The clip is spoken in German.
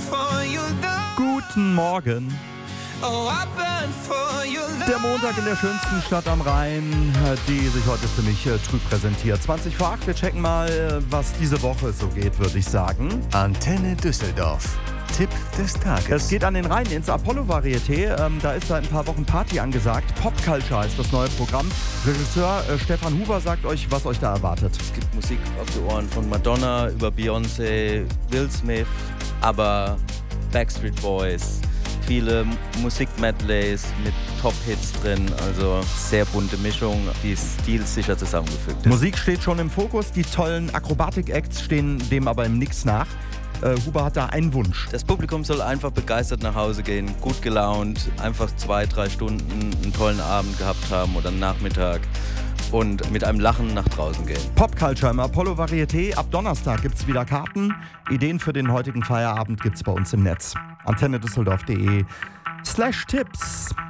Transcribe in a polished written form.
Guten Morgen. Der Montag in der schönsten Stadt am Rhein, die sich heute für mich trüb präsentiert. 20 vor 8, wir checken mal, was diese Woche so geht, würde ich sagen. Antenne Düsseldorf. Tipp des Tages. Es geht an den Rhein ins Apollo-Varieté. Da ist seit ein paar Wochen Party angesagt. Pop Culture ist das neue Programm. Regisseur Stefan Huber sagt euch, was euch da erwartet. Es gibt Musik auf die Ohren von Madonna über Beyoncé, Will Smith, aber Backstreet Boys. Viele Musik-Medleys mit Top-Hits drin, also sehr bunte Mischung, die stilsicher zusammengefügt ist. Musik steht schon im Fokus, die tollen Akrobatik-Acts stehen dem aber im Nix nach. Huber hat da einen Wunsch. Das Publikum soll einfach begeistert nach Hause gehen, gut gelaunt, einfach 2-3 Stunden einen tollen Abend gehabt haben oder einen Nachmittag und mit einem Lachen nach draußen gehen. Pop Culture im Apollo Varieté. Ab Donnerstag gibt's wieder Karten. Ideen für den heutigen Feierabend gibt's bei uns im Netz. antennedüsseldorf.de/Tipps